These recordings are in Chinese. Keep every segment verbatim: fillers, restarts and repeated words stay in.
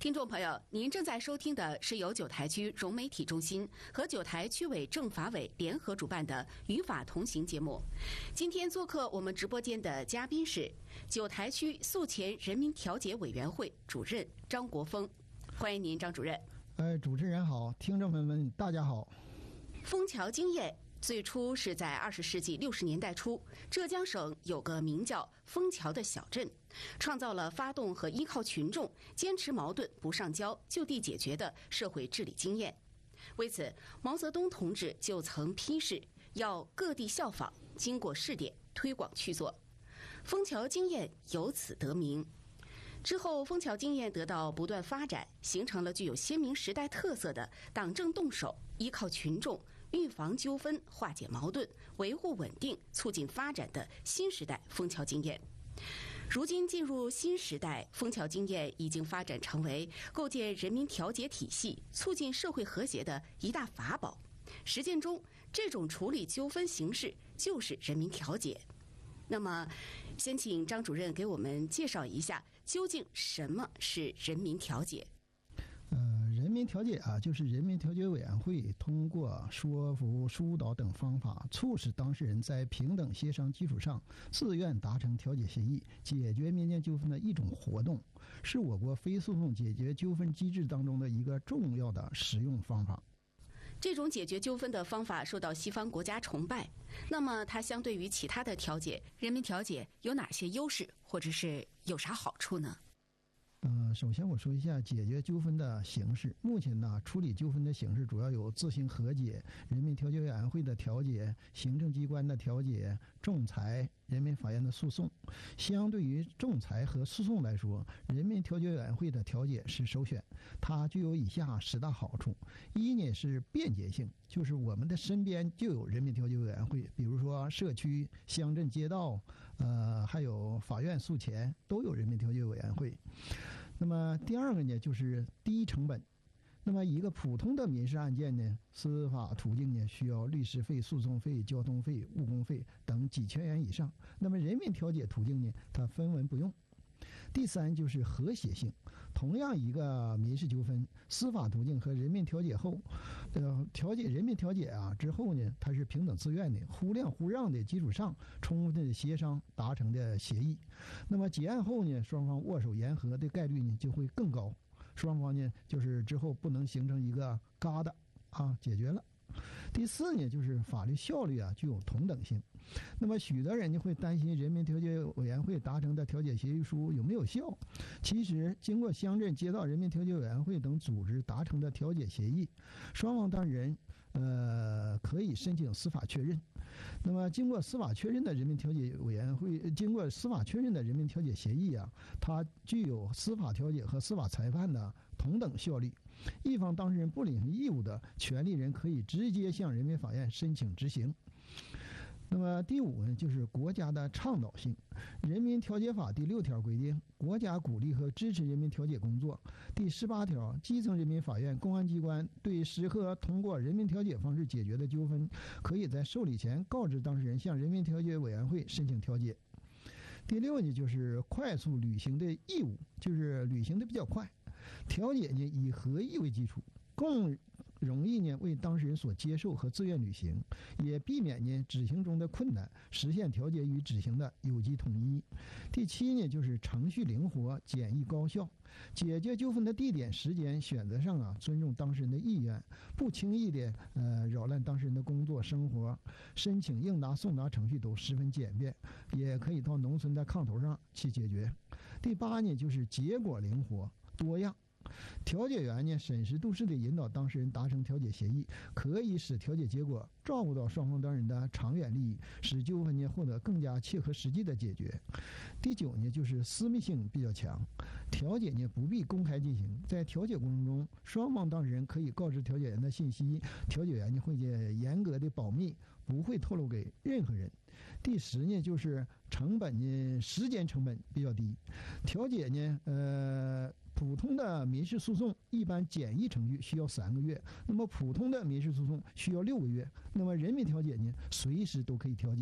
听众朋友，您正在收听的是由九台区融媒体中心和九台区委政法委联合主办的《与法同行》节目。今天做客我们直播间的嘉宾是九台区诉前人民调解委员会主任张国峰，欢迎您，张主任。 呃，主持人好，听众朋友们大家好。 枫桥经验最初是在二十世纪六十年代初，浙江省有个名叫枫桥的小镇，创造了发动和依靠群众坚持矛盾不上交就地解决的社会治理经验。为此，毛泽东同志就曾批示要各地效仿，经过试点推广去做，枫桥经验由此得名。之后，枫桥经验得到不断发展，形成了具有鲜明时代特色的党政动手、依靠群众、预防纠纷、化解矛盾、维护稳定、促进发展的新时代枫桥经验。如今进入新时代，枫桥经验已经发展成为构建人民调解体系、促进社会和谐的一大法宝。实践中，这种处理纠纷形式就是人民调解。那么，先请张主任给我们介绍一下，究竟什么是人民调解？ 呃，人民调解啊，就是人民调解委员会通过说服、疏导等方法，促使当事人在平等协商基础上自愿达成调解协议，解决民间纠纷的一种活动，是我国非诉讼解决纠纷机制当中的一个重要的实用方法。 这种解决纠纷的方法受到西方国家崇拜，那么它相对于其他的调解，人民调解有哪些优势，或者是有啥好处呢？ 呃，首先我说一下解决纠纷的形式。目前呢，处理纠纷的形式主要有自行和解、人民调解委员会的调解、行政机关的调解、仲裁、人民法院的诉讼。相对于仲裁和诉讼来说，人民调解委员会的调解是首选。它具有以下十大好处：一呢是便捷性，就是我们的身边就有人民调解委员会，比如说社区、乡镇街道，呃，还有法院诉前都有人民调解委员会。那么第二个呢，就是低成本。那么一个普通的民事案件呢，司法途径呢需要律师费、诉讼费、交通费、误工费等几千元以上。那么人民调解途径呢，它分文不用。第三就是和谐性，同样一个民事纠纷，司法途径和人民调解后，呃，调解人民调解啊之后呢，它是平等自愿的、互谅互让的基础上，充分的协商达成的协议。那么结案后呢，双方握手言和的概率呢就会更高，双方呢就是之后不能形成一个疙瘩啊，解决了。第四呢，就是法律效率啊具有同等性。那么许多人就会担心人民调解委员会达成的调解协议书有没有效？其实经过乡镇街道人民调解委员会等组织达成的调解协议，双方当事人呃可以申请司法确认。那么经过司法确认的人民调解委员会，经过司法确认的人民调解协议啊，它具有司法调解和司法裁判的同等效力。一方当事人不履行义务的权利人可以直接向人民法院申请执行。那么第五呢，就是国家的倡导性。人民调解法第六条规定，国家鼓励和支持人民调解工作。第十八条，基层人民法院、公安机关对适合通过人民调解方式解决的纠纷，可以在受理前告知当事人向人民调解委员会申请调解。第六呢，就是快速履行的义务，就是履行的比较快。调解呢以合意为基础，更容易呢为当事人所接受和自愿履行，也避免呢执行中的困难，实现调解与执行的有机统一。第七呢，就是程序灵活、简易高效。解决纠纷的地点、时间选择上啊，尊重当事人的意愿，不轻易的呃扰乱当事人的工作生活。申请应答送答程序都十分简便，也可以到农村的炕头上去解决。第八呢，就是结果灵活多样。调解员呢，审时度势地引导当事人达成调解协议，可以使调解结果照顾到双方当事人的长远利益，使纠纷呢获得更加切合实际的解决。第九呢，就是私密性比较强，调解呢不必公开进行，在调解过程中，双方当事人可以告知调解员的信息，调解员呢会严格的保密，不会透露给任何人。第十呢，就是成本呢，时间成本比较低，调解呢，呃。普通的民事诉讼一般简易程序需要三个月，那么普通的民事诉讼需要六个月。那么人民调解呢，随时都可以调解。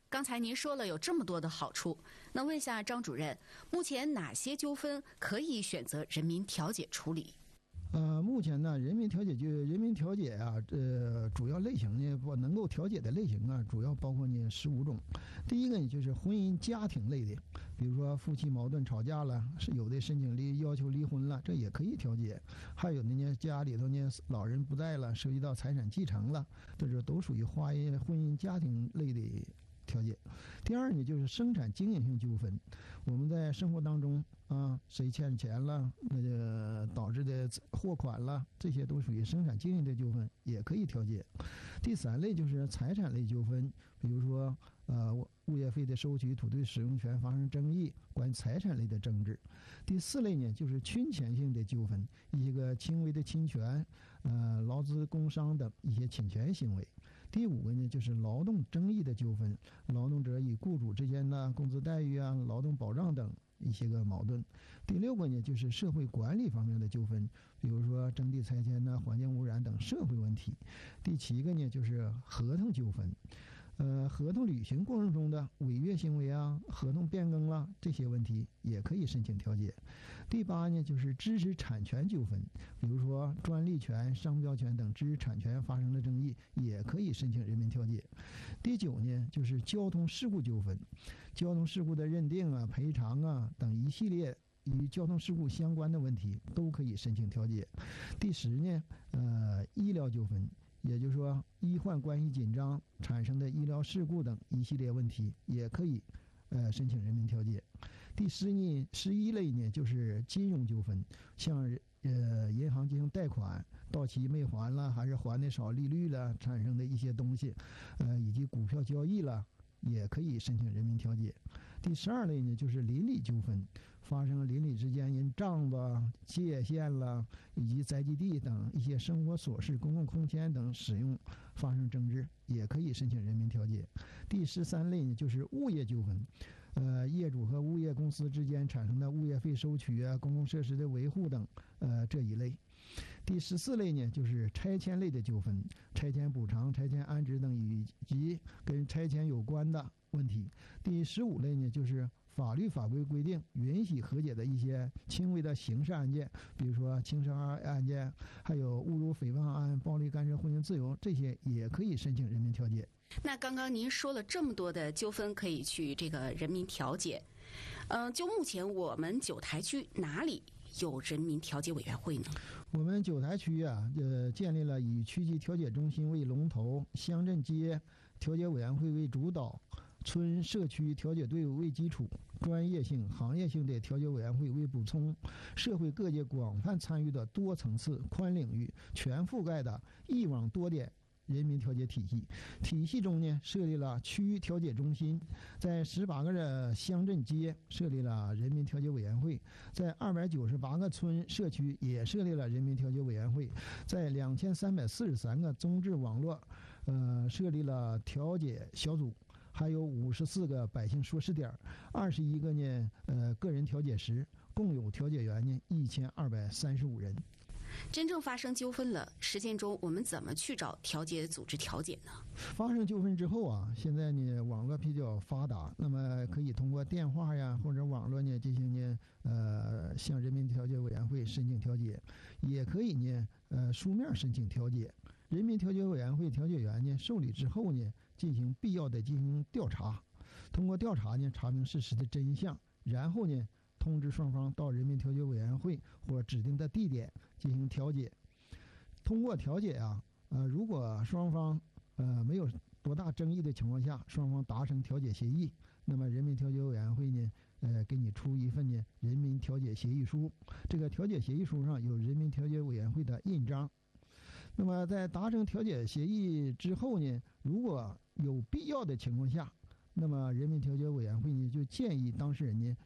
刚才您说了有这么多的好处，那问一下张主任，目前哪些纠纷可以选择人民调解处理？ 呃，目前呢，人民调解就人民调解啊，呃，主要类型呢，不能够调解的类型啊，主要包括呢十五种。第一个呢，就是婚姻家庭类的，比如说夫妻矛盾吵架了，是有的申请离要求离婚了，这也可以调解。还有的呢，家里头呢老人不在了，涉及到财产继承了，这就都属于婚姻婚姻家庭类的调解。第二呢，就是生产经营性纠纷，我们在生活当中啊，谁欠钱了，那就导致的货款了，这些都属于生产经营的纠纷，也可以调解。第三类就是财产类纠纷，比如说呃物业费的收取、土地使用权发生争议，关于财产类的争执。第四类呢，就是侵权性的纠纷，一些个轻微的侵权，呃劳资工商等一些侵权行为。第五个呢，就是劳动争议的纠纷，劳动者与雇主之间的工资待遇啊、劳动保障等一些个矛盾。第六个呢，就是社会管理方面的纠纷，比如说征地拆迁呐、环境污染等社会问题。第七个呢，就是合同纠纷，呃，合同履行过程中的违约行为啊、合同变更了这些问题也可以申请调解。第八呢，就是知识产权纠纷，比如说专利权、商标权等知识产权发生了争议，也可以申请人民调解。第九呢，就是交通事故纠纷，交通事故的认定啊、赔偿啊等一系列与交通事故相关的问题都可以申请调解。第十呢，呃，医疗纠纷，也就是说医患关系紧张产生的医疗事故等一系列问题也可以呃申请人民调解。第十呢，十一类呢就是金融纠纷，像呃银行进行贷款到期没还了，还是还的少利率了产生的一些东西，呃以及股票交易了，也可以申请人民调解。第十二类呢，就是邻里纠纷，发生邻里之间因账子、界限了以及宅基地等一些生活琐事、公共空间等使用发生争执，也可以申请人民调解。第十三类呢，就是物业纠纷，呃，业主和物业公司之间产生的物业费收取啊、公共设施的维护等，呃，这一类。第十四类呢，就是拆迁类的纠纷，拆迁补偿、拆迁安置等以及跟拆迁有关的问题。第十五类呢，就是法律法规规定允许和解的一些轻微的刑事案件，比如说轻伤案件，还有侮辱诽谤案、暴力干涉婚姻自由，这些也可以申请人民调解。 那刚刚您说了这么多的纠纷可以去这个人民调解，嗯、呃，就目前我们九台区哪里有人民调解委员会呢？ 我们九台区啊，呃，建立了以区级调解中心为龙头、乡镇街调解委员会为主导、村社区调解队伍为基础、专业性、行业性的调解委员会为补充，社会各界广泛参与的多层次、宽领域、全覆盖的一网多点人民调解体系。体系中呢，设立了区调解中心，在十八个乡镇街设立了人民调解委员会，在二百九十八个村社区也设立了人民调解委员会，在两千三百四十三个综治网络，呃，设立了调解小组。还有五十四个百姓说事点，二十一个呢，呃，个人调解室，共有调解员呢一千二百三十五人。 真正发生纠纷了，实践中我们怎么去找调解组织调解呢？ 发生纠纷之后啊，现在呢网络比较发达，那么可以通过电话呀或者网络呢进行呢呃向人民调解委员会申请调解，也可以呢呃书面申请调解。人民调解委员会调解员呢受理之后呢，进行必要的进行调查，通过调查呢查明事实的真相，然后呢通知双方到人民调解委员会或指定的地点进行调解。通过调解啊，呃，如果双方呃没有多大争议的情况下，双方达成调解协议，那么人民调解委员会呢，呃，给你出一份呢人民调解协议书。这个调解协议书上有人民调解委员会的印章。那么在达成调解协议之后呢，如果有必要的情况下，那么人民调解委员会呢就建议当事人呢